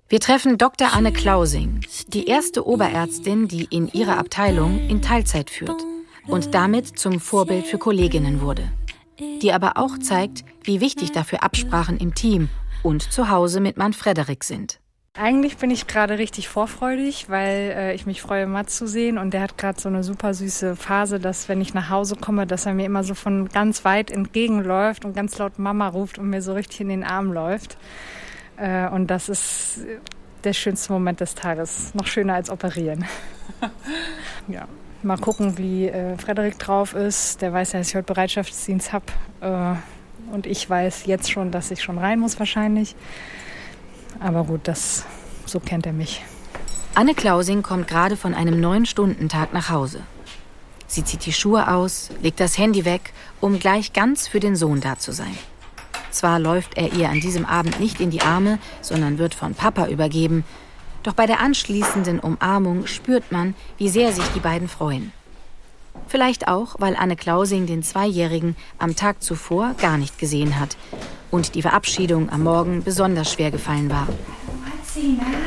Wir treffen Dr. Anne Klausing, die erste Oberärztin, die in ihrer Abteilung in Teilzeit führt und damit zum Vorbild für Kolleginnen wurde. Die aber auch zeigt, wie wichtig dafür Absprachen im Team und zu Hause mit Mann Frederik sind. Eigentlich bin ich gerade richtig vorfreudig, weil ich mich freue, Mats zu sehen. Und der hat gerade so eine super süße Phase, dass, wenn ich nach Hause komme, dass er mir immer so von ganz weit entgegenläuft und ganz laut Mama ruft und mir so richtig in den Arm läuft. Und das ist der schönste Moment des Tages. Noch schöner als operieren. Ja. Mal gucken, wie Frederik drauf ist. Der weiß ja, dass ich heute Bereitschaftsdienst habe. Und ich weiß jetzt schon, dass ich schon rein muss wahrscheinlich. Aber gut, so kennt er mich. Anne Klausing kommt gerade von einem 9-Stunden-Tag nach Hause. Sie zieht die Schuhe aus, legt das Handy weg, um gleich ganz für den Sohn da zu sein. Zwar läuft er ihr an diesem Abend nicht in die Arme, sondern wird von Papa übergeben. Doch bei der anschließenden Umarmung spürt man, wie sehr sich die beiden freuen. Vielleicht auch, weil Anne Klausing den 2-Jährigen am Tag zuvor gar nicht gesehen hat und die Verabschiedung am Morgen besonders schwer gefallen war. Matzi, na?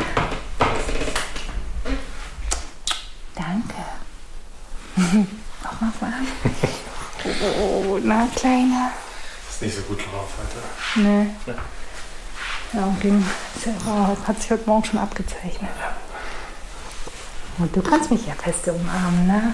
Danke. Auch mal. Oh, na, Kleiner. Ist nicht so gut drauf heute. Nee. Ja, und hat sich heute Morgen schon abgezeichnet. Und du kannst mich ja feste umarmen, ne?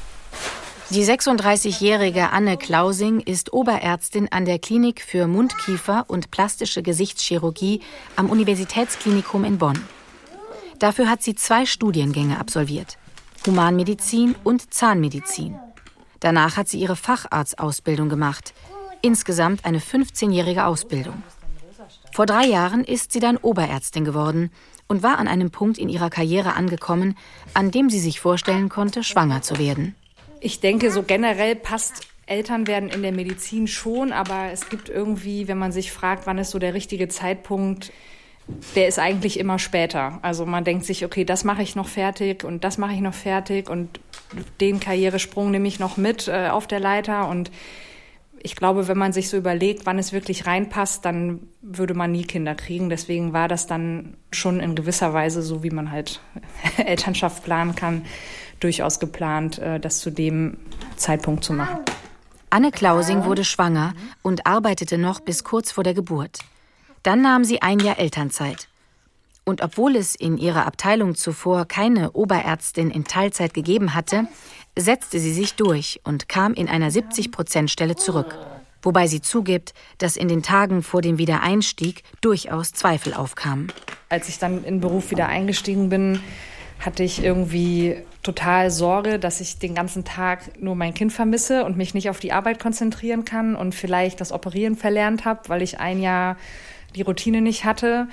Die 36-jährige Anne Klausing ist Oberärztin an der Klinik für Mund-Kiefer- und plastische Gesichtschirurgie am Universitätsklinikum in Bonn. Dafür hat sie 2 Studiengänge absolviert: Humanmedizin und Zahnmedizin. Danach hat sie ihre Facharztausbildung gemacht. Insgesamt eine 15-jährige Ausbildung. Vor 3 Jahren ist sie dann Oberärztin geworden und war an einem Punkt in ihrer Karriere angekommen, an dem sie sich vorstellen konnte, schwanger zu werden. Ich denke, so generell passt Elternwerden in der Medizin schon, aber es gibt irgendwie, wenn man sich fragt, wann ist so der richtige Zeitpunkt, der ist eigentlich immer später. Also man denkt sich, okay, das mache ich noch fertig und das mache ich noch fertig und den Karrieresprung nehme ich noch mit auf der Leiter. Und ich glaube, wenn man sich so überlegt, wann es wirklich reinpasst, dann würde man nie Kinder kriegen. Deswegen war das dann schon in gewisser Weise, so wie man halt Elternschaft planen kann, durchaus geplant, das zu dem Zeitpunkt zu machen. Anne Klausing wurde schwanger und arbeitete noch bis kurz vor der Geburt. Dann nahm sie 1 Jahr Elternzeit. Und obwohl es in ihrer Abteilung zuvor keine Oberärztin in Teilzeit gegeben hatte, setzte sie sich durch und kam in einer 70%-Stelle zurück. Wobei sie zugibt, dass in den Tagen vor dem Wiedereinstieg durchaus Zweifel aufkamen. Als ich dann in den Beruf wieder eingestiegen bin, hatte ich irgendwie total Sorge, dass ich den ganzen Tag nur mein Kind vermisse und mich nicht auf die Arbeit konzentrieren kann und vielleicht das Operieren verlernt habe, weil ich 1 Jahr die Routine nicht hatte.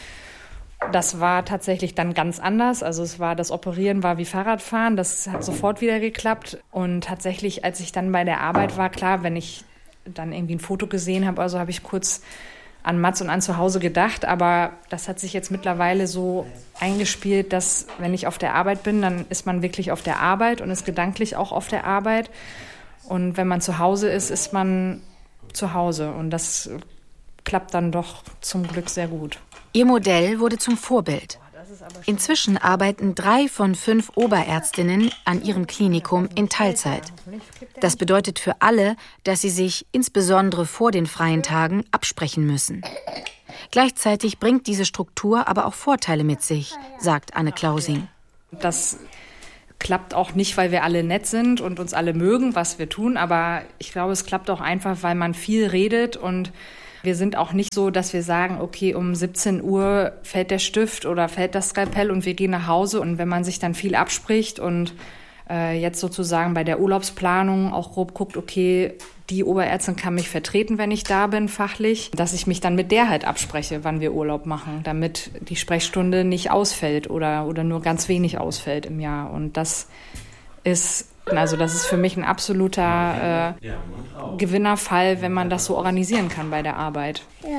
Das war tatsächlich dann ganz anders. Also das Operieren war wie Fahrradfahren, das hat sofort wieder geklappt. Und tatsächlich, als ich dann bei der Arbeit war, klar, wenn ich dann irgendwie ein Foto gesehen habe, also habe ich kurz an Mats und an zu Hause gedacht, aber das hat sich jetzt mittlerweile so eingespielt, dass wenn ich auf der Arbeit bin, dann ist man wirklich auf der Arbeit und ist gedanklich auch auf der Arbeit. Und wenn man zu Hause ist, ist man zu Hause und das klappt dann doch zum Glück sehr gut. Ihr Modell wurde zum Vorbild. Inzwischen arbeiten 3 von 5 Oberärztinnen an ihrem Klinikum in Teilzeit. Das bedeutet für alle, dass sie sich insbesondere vor den freien Tagen absprechen müssen. Gleichzeitig bringt diese Struktur aber auch Vorteile mit sich, sagt Anne Klausing. Das klappt auch nicht, weil wir alle nett sind und uns alle mögen, was wir tun, aber ich glaube, es klappt auch einfach, weil man viel redet und wir sind auch nicht so, dass wir sagen, okay, um 17 Uhr fällt der Stift oder fällt das Skalpell und wir gehen nach Hause. Und wenn man sich dann viel abspricht und jetzt sozusagen bei der Urlaubsplanung auch grob guckt, okay, die Oberärztin kann mich vertreten, wenn ich da bin, fachlich, dass ich mich dann mit der halt abspreche, wann wir Urlaub machen, damit die Sprechstunde nicht ausfällt oder nur ganz wenig ausfällt im Jahr. Und das ist für mich ein absoluter Gewinnerfall, wenn man das so organisieren kann bei der Arbeit. Ja.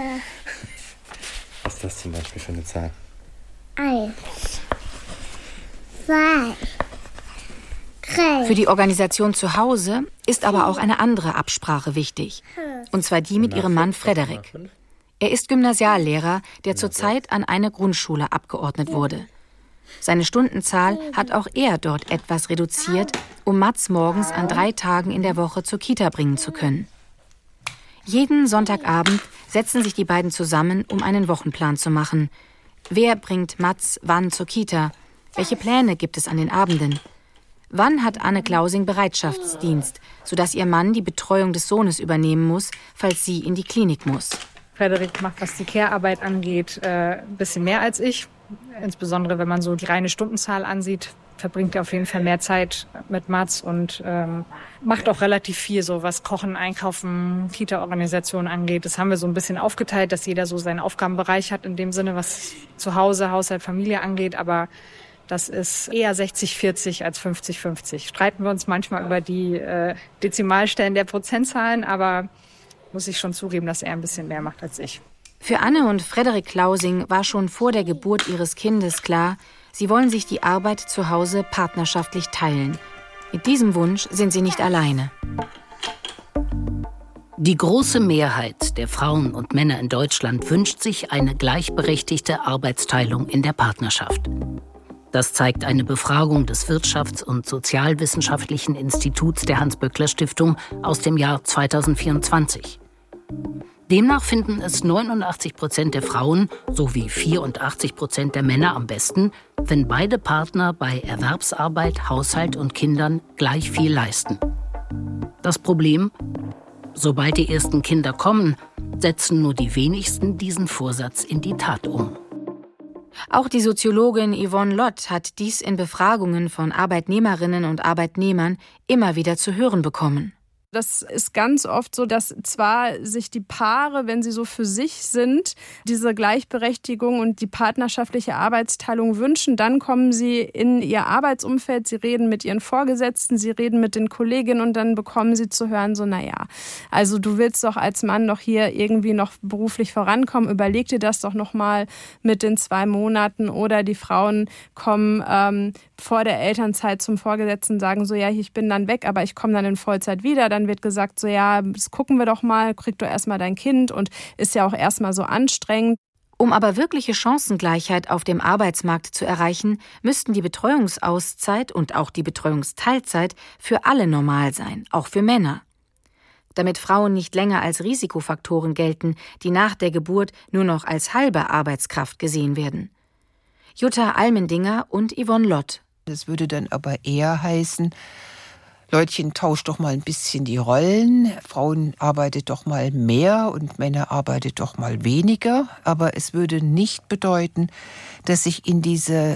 Was ist das zum Beispiel für eine Zahl? 1, 2, 3. Für die Organisation zu Hause ist aber auch eine andere Absprache wichtig. Und zwar die mit ihrem Mann Frederik. Er ist Gymnasiallehrer, der zurzeit an eine Grundschule abgeordnet wurde. Seine Stundenzahl hat auch er dort etwas reduziert, um Mats morgens an 3 Tagen in der Woche zur Kita bringen zu können. Jeden Sonntagabend setzen sich die beiden zusammen, um einen Wochenplan zu machen. Wer bringt Mats wann zur Kita? Welche Pläne gibt es an den Abenden? Wann hat Anne Klausing Bereitschaftsdienst, sodass ihr Mann die Betreuung des Sohnes übernehmen muss, falls sie in die Klinik muss? Frederik macht, was die Care-Arbeit angeht, ein bisschen mehr als ich. Insbesondere, wenn man so die reine Stundenzahl ansieht, verbringt er auf jeden Fall mehr Zeit mit Mats und macht auch relativ viel, so was Kochen, Einkaufen, Kita-Organisation angeht. Das haben wir so ein bisschen aufgeteilt, dass jeder so seinen Aufgabenbereich hat, in dem Sinne, was zu Hause, Haushalt, Familie angeht. Aber das ist eher 60-40 als 50-50. Streiten wir uns manchmal über die Dezimalstellen der Prozentzahlen, aber muss ich schon zugeben, dass er ein bisschen mehr macht als ich. Für Anne und Frederik Klausing war schon vor der Geburt ihres Kindes klar, sie wollen sich die Arbeit zu Hause partnerschaftlich teilen. Mit diesem Wunsch sind sie nicht alleine. Die große Mehrheit der Frauen und Männer in Deutschland wünscht sich eine gleichberechtigte Arbeitsteilung in der Partnerschaft. Das zeigt eine Befragung des Wirtschafts- und Sozialwissenschaftlichen Instituts der Hans-Böckler-Stiftung aus dem Jahr 2024. Demnach finden es 89% der Frauen sowie 84% der Männer am besten, wenn beide Partner bei Erwerbsarbeit, Haushalt und Kindern gleich viel leisten. Das Problem: Sobald die ersten Kinder kommen, setzen nur die wenigsten diesen Vorsatz in die Tat um. Auch die Soziologin Yvonne Lott hat dies in Befragungen von Arbeitnehmerinnen und Arbeitnehmern immer wieder zu hören bekommen. Das ist ganz oft so, dass zwar sich die Paare, wenn sie so für sich sind, diese Gleichberechtigung und die partnerschaftliche Arbeitsteilung wünschen, dann kommen sie in ihr Arbeitsumfeld, sie reden mit ihren Vorgesetzten, sie reden mit den Kolleginnen und dann bekommen sie zu hören, so naja, also du willst doch als Mann doch hier irgendwie noch beruflich vorankommen, überleg dir das doch nochmal mit den 2 Monaten. Oder die Frauen kommen vor der Elternzeit zum Vorgesetzten, sagen so, ja, ich bin dann weg, aber ich komme dann in Vollzeit wieder. Dann wird gesagt so, ja, das gucken wir doch mal, krieg doch erstmal dein Kind und ist ja auch erstmal so anstrengend. Um aber wirkliche Chancengleichheit auf dem Arbeitsmarkt zu erreichen, müssten die Betreuungsauszeit und auch die Betreuungsteilzeit für alle normal sein, auch für Männer. Damit Frauen nicht länger als Risikofaktoren gelten, die nach der Geburt nur noch als halbe Arbeitskraft gesehen werden. Jutta Almendinger und Yvonne Lott. Das würde dann aber eher heißen, Leutchen, tauscht doch mal ein bisschen die Rollen. Frauen arbeitet doch mal mehr und Männer arbeitet doch mal weniger. Aber es würde nicht bedeuten, dass ich in diese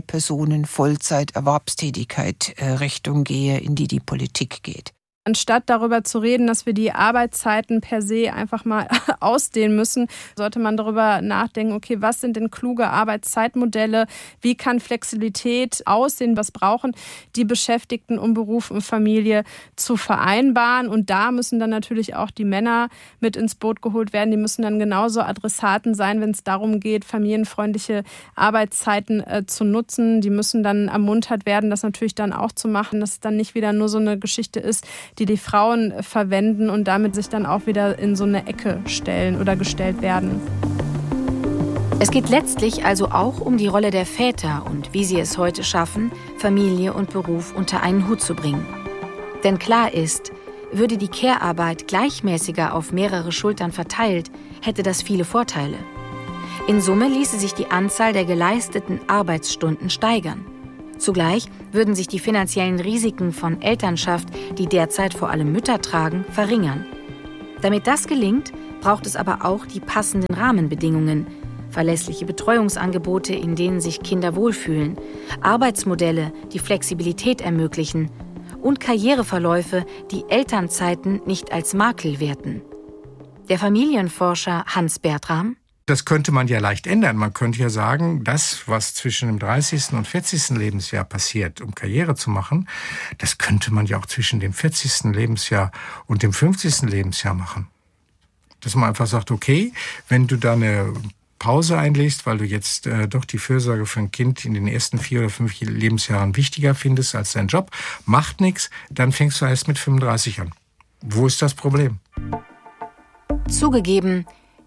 2-Personen-Vollzeit-Erwerbstätigkeit Richtung gehe, in die Politik geht. Anstatt darüber zu reden, dass wir die Arbeitszeiten per se einfach mal ausdehnen müssen, sollte man darüber nachdenken, okay, was sind denn kluge Arbeitszeitmodelle? Wie kann Flexibilität aussehen? Was brauchen die Beschäftigten, um Beruf und Familie zu vereinbaren? Und da müssen dann natürlich auch die Männer mit ins Boot geholt werden. Die müssen dann genauso Adressaten sein, wenn es darum geht, familienfreundliche Arbeitszeiten zu nutzen. Die müssen dann ermuntert werden, das natürlich dann auch zu machen, dass es dann nicht wieder nur so eine Geschichte ist, die Frauen verwenden und damit sich dann auch wieder in so eine Ecke stellen oder gestellt werden. Es geht letztlich also auch um die Rolle der Väter und wie sie es heute schaffen, Familie und Beruf unter einen Hut zu bringen. Denn klar ist, würde die Care-Arbeit gleichmäßiger auf mehrere Schultern verteilt, hätte das viele Vorteile. In Summe ließe sich die Anzahl der geleisteten Arbeitsstunden steigern. Zugleich würden sich die finanziellen Risiken von Elternschaft, die derzeit vor allem Mütter tragen, verringern. Damit das gelingt, braucht es aber auch die passenden Rahmenbedingungen, verlässliche Betreuungsangebote, in denen sich Kinder wohlfühlen, Arbeitsmodelle, die Flexibilität ermöglichen und Karriereverläufe, die Elternzeiten nicht als Makel werten. Der Familienforscher Hans Bertram: Das könnte man ja leicht ändern. Man könnte ja sagen, das, was zwischen dem 30. und 40. Lebensjahr passiert, um Karriere zu machen, das könnte man ja auch zwischen dem 40. Lebensjahr und dem 50. Lebensjahr machen. Dass man einfach sagt, okay, wenn du da eine Pause einlegst, weil du jetzt doch die Fürsorge für ein Kind in den ersten 4 oder 5 Lebensjahren wichtiger findest als dein Job, macht nichts, dann fängst du erst mit 35 an. Wo ist das Problem? Zugegeben,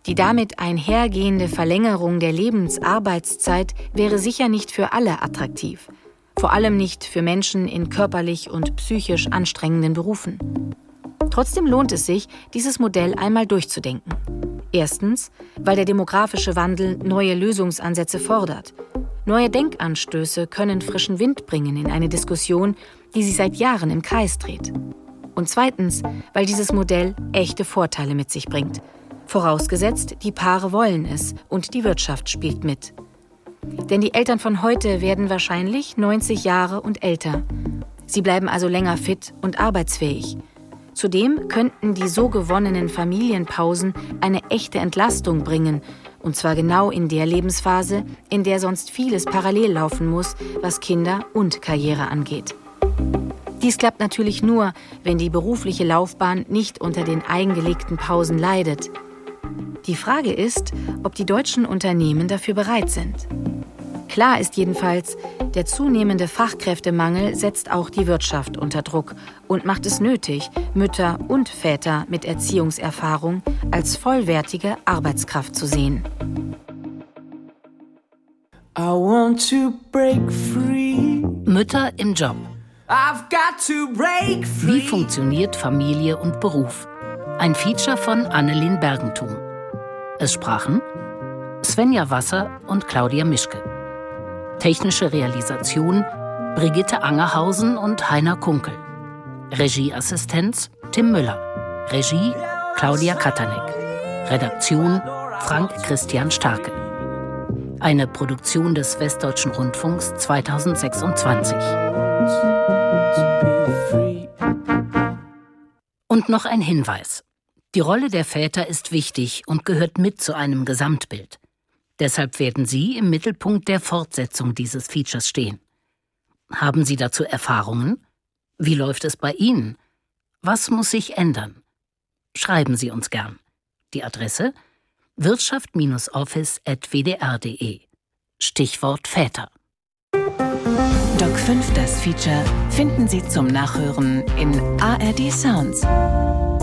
Die damit einhergehende Verlängerung der Lebensarbeitszeit wäre sicher nicht für alle attraktiv. Vor allem nicht für Menschen in körperlich und psychisch anstrengenden Berufen. Trotzdem lohnt es sich, dieses Modell einmal durchzudenken. Erstens, weil der demografische Wandel neue Lösungsansätze fordert. Neue Denkanstöße können frischen Wind bringen in eine Diskussion, die sich seit Jahren im Kreis dreht. Und zweitens, weil dieses Modell echte Vorteile mit sich bringt. Vorausgesetzt, die Paare wollen es und die Wirtschaft spielt mit. Denn die Eltern von heute werden wahrscheinlich 90 Jahre und älter. Sie bleiben also länger fit und arbeitsfähig. Zudem könnten die so gewonnenen Familienpausen eine echte Entlastung bringen, und zwar genau in der Lebensphase, in der sonst vieles parallel laufen muss, was Kinder und Karriere angeht. Dies klappt natürlich nur, wenn die berufliche Laufbahn nicht unter den eingelegten Pausen leidet. Die Frage ist, ob die deutschen Unternehmen dafür bereit sind. Klar ist jedenfalls, der zunehmende Fachkräftemangel setzt auch die Wirtschaft unter Druck und macht es nötig, Mütter und Väter mit Erziehungserfahrung als vollwertige Arbeitskraft zu sehen. I want to break free. Mütter im Job. I've got to break free. Wie funktioniert Familie und Beruf? Ein Feature von Annelien Bergentum. Es sprachen Svenja Wasser und Claudia Mischke. Technische Realisation Brigitte Angerhausen und Heiner Kunkel. Regieassistenz Tim Müller. Regie Claudia Katanek. Redaktion Frank Christian Starke. Eine Produktion des Westdeutschen Rundfunks 2026. Und noch ein Hinweis. Die Rolle der Väter ist wichtig und gehört mit zu einem Gesamtbild. Deshalb werden Sie im Mittelpunkt der Fortsetzung dieses Features stehen. Haben Sie dazu Erfahrungen? Wie läuft es bei Ihnen? Was muss sich ändern? Schreiben Sie uns gern. Die Adresse wirtschaft-office@wdr.de. Stichwort Väter. Doc 5, das Feature, finden Sie zum Nachhören in ARD Sounds.